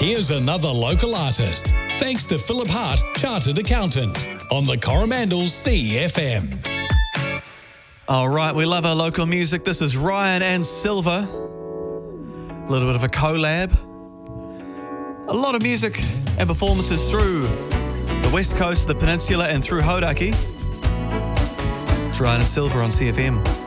Here's another local artist, thanks to Philip Hart, Chartered Accountant, on the Coromandel CFM. All right, we love our local music. This is Ryan and Silver. A little bit of a collab. A lot of music and performances through the West Coast, the Peninsula, and through Hauraki. It's Ryan and Silver on CFM.